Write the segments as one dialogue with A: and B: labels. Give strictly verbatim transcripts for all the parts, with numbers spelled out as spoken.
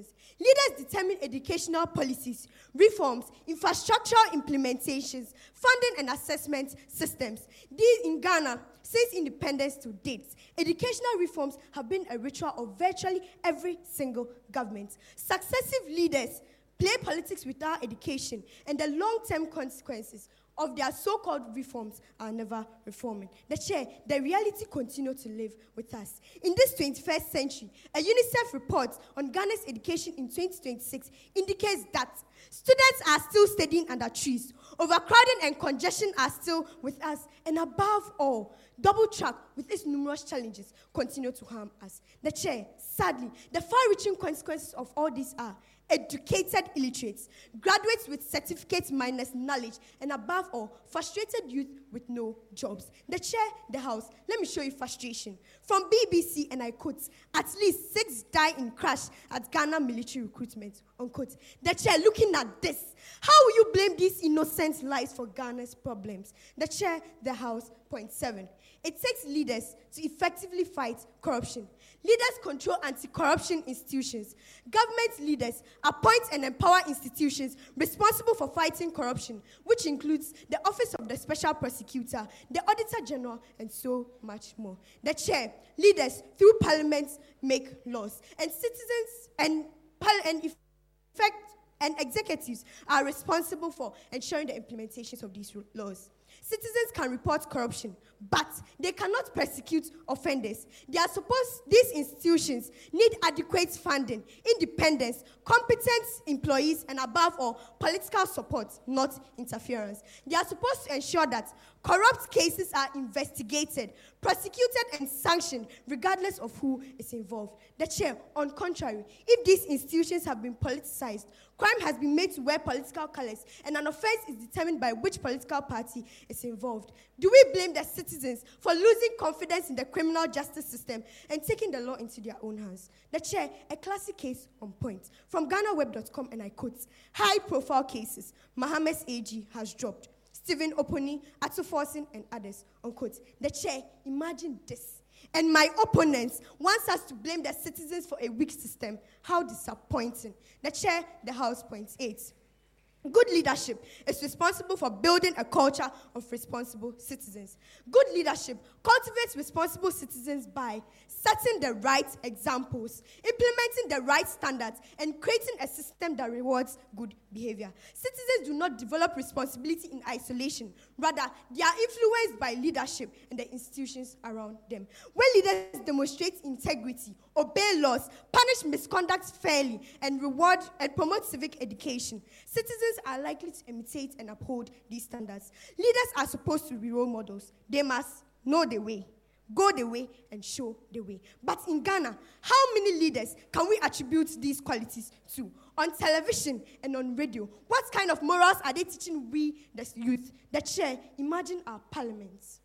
A: citizens. Leaders determine educational policies, reforms, infrastructural implementations, funding and assessment systems. These in Ghana, since independence to date, educational reforms have been a ritual of virtually every single government. Successive leaders play politics without education, and the long-term consequences of their so-called reforms are never reforming. The chair, the reality continues to live with us. In this twenty-first century, a UNICEF report on Ghana's education in twenty twenty-six indicates that students are still studying under trees, overcrowding and congestion are still with us, and above all, double track with its numerous challenges continue to harm us. The chair, sadly, the far-reaching consequences of all these are educated illiterates, graduates with certificates minus knowledge, and above all, frustrated youth with no jobs. The chair, the house, let me show you frustration. From B B C, and I quote, at least six die in crash at Ghana military recruitment, unquote. The chair, looking at this, how will you blame these innocent lives for Ghana's problems? The chair, the house, point seven. It takes leaders to effectively fight corruption. Leaders control anti-corruption institutions. Government leaders appoint and empower institutions responsible for fighting corruption, which includes the Office of the Special Prosecutor, the Auditor General, and so much more. The chair, leaders through parliament make laws, and citizens and, and effect and executives are responsible for ensuring the implementations of these laws. Citizens can report corruption, but they cannot persecute offenders. They are supposed, these institutions need adequate funding, independence, competent employees, and above all, political support, not interference. They are supposed to ensure that corrupt cases are investigated, prosecuted, and sanctioned, regardless of who is involved. The chair, on contrary, if these institutions have been politicized, crime has been made to wear political colors, and an offense is determined by which political party is involved. Do we blame the citizens for losing confidence in the criminal justice system and taking the law into their own hands? The chair, a classic case on point. From Ghana Web dot com, and I quote, high-profile cases, Mohammed's A G has dropped. Stephen Oponi, Ato Forson, and others, unquote. The chair, imagine this. And my opponents wants us to blame the citizens for a weak system. How disappointing. The chair, the house, point eight. Good leadership is responsible for building a culture of responsible citizens. Good leadership cultivates responsible citizens by setting the right examples, implementing the right standards, and creating a system that rewards good behavior. Citizens do not develop responsibility in isolation. Rather, they are influenced by leadership and the institutions around them. When leaders demonstrate integrity, obey laws, punish misconduct fairly, and reward and promote civic education, citizens are likely to imitate and uphold these standards. Leaders are supposed to be role models. They must know the way, go the way, and show the way. But in Ghana, how many leaders can we attribute these qualities to? On television and on radio, what kind of morals are they teaching we, the youth? The chair, imagine our parliaments.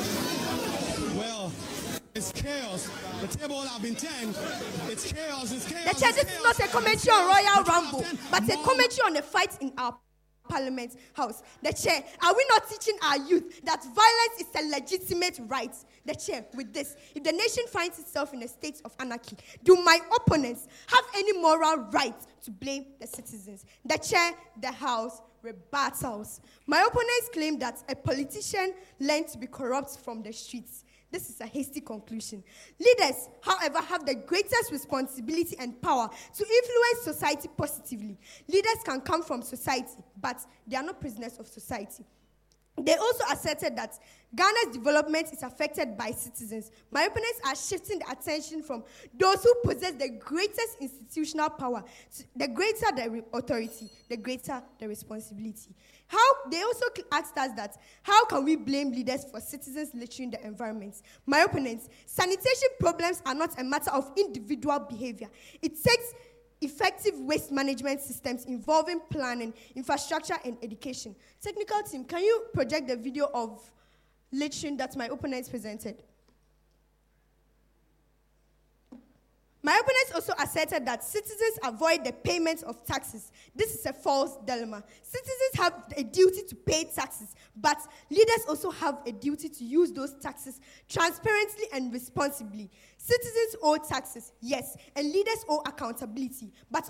B: Well, it's chaos. The table have been turned. It's chaos. It's chaos.
A: The chair, this is not a commentary on Royal Rumble, but a commentary on the fight in our Parliament House. The chair, are we not teaching our youth that violence is a legitimate right? The chair, with this, if the nation finds itself in a state of anarchy, do my opponents have any moral right to blame the citizens? The chair, the house, rebuttals. My opponents claim that a politician learned to be corrupt from the streets. This is a hasty conclusion. Leaders, however, have the greatest responsibility and power to influence society positively. Leaders can come from society, but they are not prisoners of society. They also asserted that Ghana's development is affected by citizens. My opponents are shifting the attention from those who possess the greatest institutional power to the greater the authority, the greater the responsibility. How they also asked us that, how can we blame leaders for citizens littering the environment? My opponents, sanitation problems are not a matter of individual behavior. It takes effective waste management systems involving planning, infrastructure, and education. Technical team, can you project the video of littering that my opponents presented? My opponents also asserted that citizens avoid the payment of taxes. This is a false dilemma. Citizens have a duty to pay taxes, but leaders also have a duty to use those taxes transparently and responsibly. Citizens owe taxes, yes, and leaders owe accountability, but